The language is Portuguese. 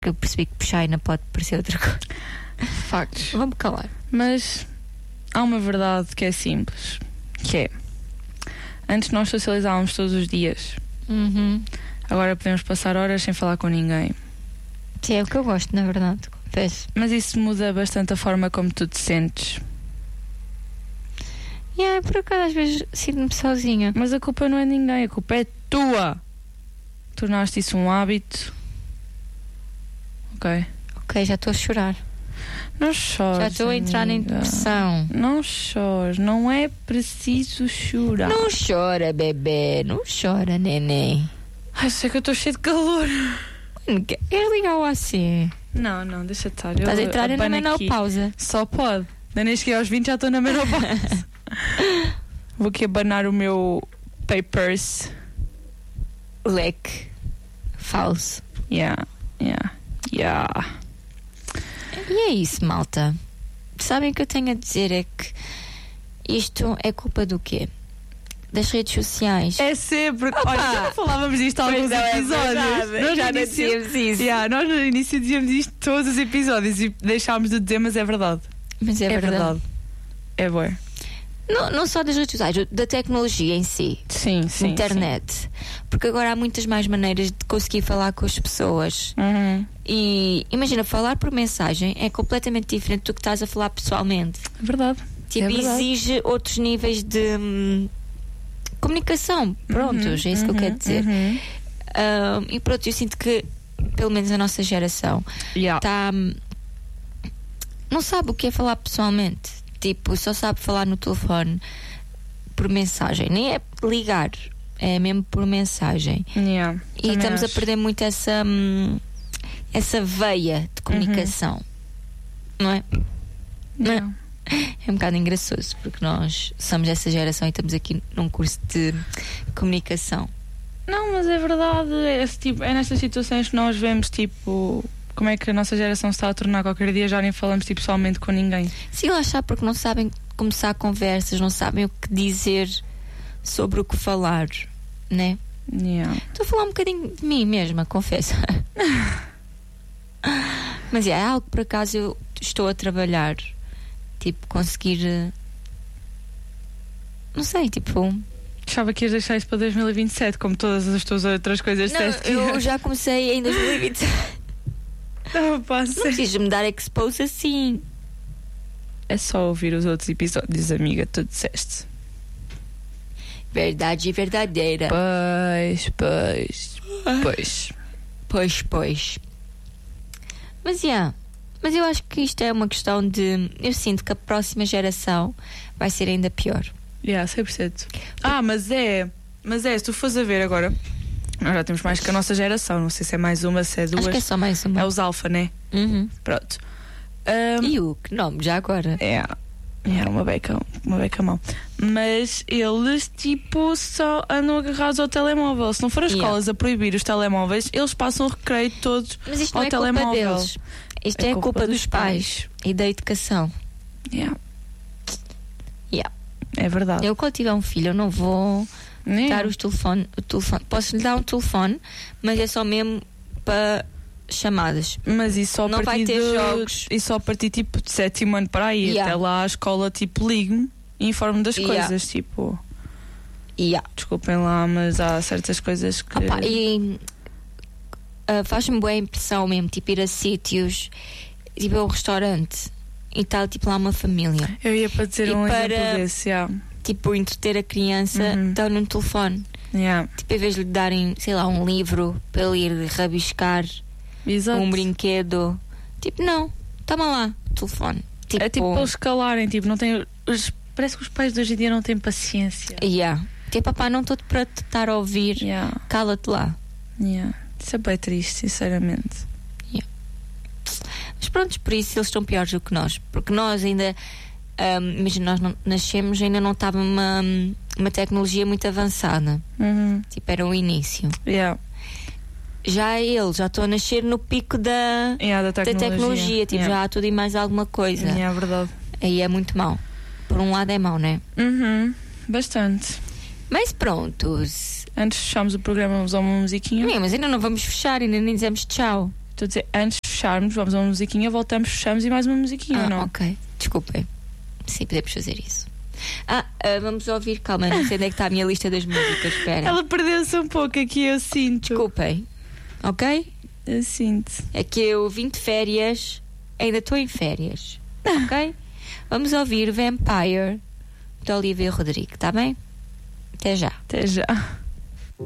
que eu percebi que puxar ainda pode parecer outra coisa. Factos. Vamos calar. Mas há uma verdade que é simples, que é: antes nós socializávamos todos os dias. Agora podemos passar horas sem falar com ninguém. Sim, é o que eu gosto, na verdade, confesso. Mas isso muda bastante a forma como tu te sentes. Por acaso às vezes sinto-me sozinha. Mas a culpa não é de ninguém, a culpa é tua. Tornaste isso um hábito. Ok, já estou a chorar. Não chores. Já estou a entrar em depressão. Não chores, não é preciso chorar. Não chora, bebê. Não chora, neném. Ai, sei que eu estou cheio de calor. Queres ligar o AC? Não, deixa de estar. Estás a entrar na menopausa. Só pode. Nem cheguei aos 20, já estou na menopausa. Vou aqui abanar o meu papers. Leque falso. Yeah. E é isso, malta. Sabem o que eu tenho a dizer é que isto é culpa do quê? Das redes sociais. É sempre. Olha, já não falávamos disto há alguns episódios. Nós já dizíamos isso. Nós no início dizíamos isto todos os episódios e deixámos de dizer, mas é verdade. Mas é verdade. É bom. Não só das redes sociais, da tecnologia em si. Sim. Internet. Porque agora há muitas mais maneiras de conseguir falar com as pessoas. E imagina, falar por mensagem é completamente diferente do que estás a falar pessoalmente. É verdade. Exige outros níveis de comunicação. Pronto, é isso que eu quero dizer. E pronto, eu sinto que pelo menos a nossa geração está não sabe o que é falar pessoalmente. Tipo, só sabe falar no telefone por mensagem. Nem é ligar, é mesmo por mensagem. E estamos a perder muito essa veia de comunicação. Não é? É um bocado engraçoso, porque nós somos essa geração e estamos aqui num curso de comunicação. Não, mas é verdade. É nestas situações que nós vemos, tipo, como é que a nossa geração se está a tornar. Qualquer dia já nem falamos pessoalmente com ninguém. Sim, lá está, porque não sabem começar conversas, não sabem o que dizer sobre o que falar, né? Estou a falar um bocadinho de mim mesma, confesso. Mas é algo que por acaso eu estou a trabalhar. Tipo, conseguir, não sei, tipo... Achava que ias deixar isso para 2027, como todas as tuas outras coisas. Não, eu já comecei em 2027. Não preciso me dar expose assim. É só ouvir os outros episódios, amiga, tu disseste. Verdade verdadeira. Pois. Mas eu acho que isto é uma questão de... Eu sinto que a próxima geração vai ser ainda pior. 100%. Mas se tu fores a ver agora, nós já temos mais que a nossa geração. Não sei se é mais uma, se é duas. Acho que é só mais uma. É os alfa, né? Pronto. E o que nome já agora? É uma beca mão. Mas eles tipo só andam agarrados ao telemóvel. Se não for as escolas a proibir os telemóveis, eles passam o recreio todos ao telemóvel. Culpa deles. Isto é culpa dos pais e da educação. É verdade. Eu, quando tiver um filho, eu não vou dar o telefone. Posso lhe dar um telefone, mas é só mesmo para chamadas. Mas isso só não vai ter jogos. E só a partir tipo de 7º ano para aí. Até lá a escola tipo ligue-me e informe das coisas. Tipo. Desculpem lá, mas há certas coisas que. Faz-me boa impressão mesmo, tipo, ir a sítios, tipo, a um restaurante e tal, tipo, lá uma família. Eu ia para dizer um exemplo desse, tipo, entreter a criança, estão no telefone. Tipo, em vez de lhe darem, sei lá, um livro para ele ir rabiscar, um brinquedo, tipo, não, toma lá, o telefone. Tipo, é tipo para eles calarem, tipo, não tem. Parece que os pais de hoje em dia não têm paciência. Tipo, papá, não estou para te estar a ouvir, cala-te lá. Isso é bem triste, sinceramente. Mas pronto, por isso eles estão piores do que nós. Porque nós ainda, imagina, nós nascemos, ainda não estava uma tecnologia muito avançada. Tipo, era o início. Já eles já estão a nascer no pico da tecnologia. Tipo, já há tudo e mais alguma coisa. É verdade. Aí é muito mau. Por um lado é mau, né? Bastante. Mas prontos. Antes de fecharmos o programa, vamos a uma musiquinha. Mas ainda não vamos fechar, ainda nem dizemos tchau. Estou a dizer, antes de fecharmos, vamos a uma musiquinha, voltamos, fechamos e mais uma musiquinha, não? Ok, desculpem. Sim, podemos fazer isso. Vamos ouvir, calma, não sei onde é que está a minha lista das músicas, espera. Ela perdeu-se um pouco aqui, eu sinto. Desculpem, ok? Eu sinto. É que eu vim de férias, ainda estou em férias, ok? Vamos ouvir Vampire de Olivia Rodrigo, está bem? Até já. Até já.